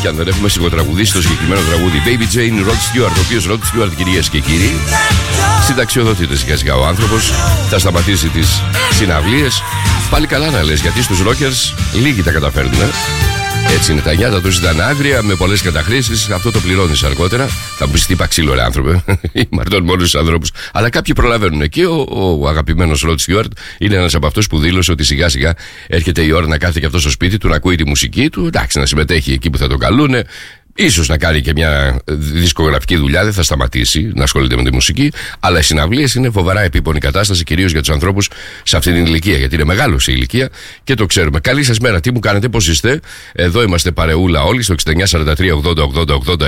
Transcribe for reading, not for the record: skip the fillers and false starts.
αν δεν έχουμε σιγοτραγουδίσει το συγκεκριμένο τραγούδι. Baby Jane, Rod Stewart, ο οποίος Rod Stewart, κυρίες και κύριοι, συνταξιοδοτείται σιγά σιγά ο άνθρωπος, θα σταματήσει τις συναυλίες. Πάλι καλά να λες, γιατί στους rockers λίγοι τα καταφέρνουν. Έτσι είναι τα νιάτα τους, ήταν άγρια, με πολλές καταχρήσεις. Αυτό το πληρώνεις αργότερα. Θα μου πεις τι είπα ξύλο, ρε άνθρωπε. Μαρτών μόνο τους ανθρώπους. Αλλά κάποιοι προλαβαίνουν. Και ο αγαπημένος Rod Stewart είναι ένας από αυτούς που δήλωσε ότι σιγά σιγά έρχεται η ώρα να κάθεται και αυτό στο σπίτι του, να ακούει τη μουσική του. Εντάξει, να συμμετέχει εκεί που θα τον καλούνε. Ίσως να κάνει και μια δισκογραφική δουλειά, δεν θα σταματήσει να ασχολείται με τη μουσική. Αλλά οι συναυλίες είναι φοβερά επίπονη κατάσταση, κυρίως για τους ανθρώπους σε αυτή την ηλικία. Γιατί είναι μεγάλος η ηλικία και το ξέρουμε. Καλή σας μέρα, τι μου κάνετε, πώς είστε? Εδώ είμαστε παρεούλα όλοι στο 69 43 80 80 80.